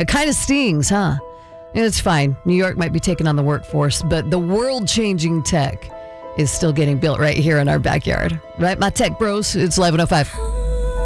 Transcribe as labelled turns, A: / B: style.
A: It kind of stings, huh? It's fine. New York might be taking on the workforce, but the world-changing tech is still getting built right here in our backyard. Right, my tech bros? It's 11:05.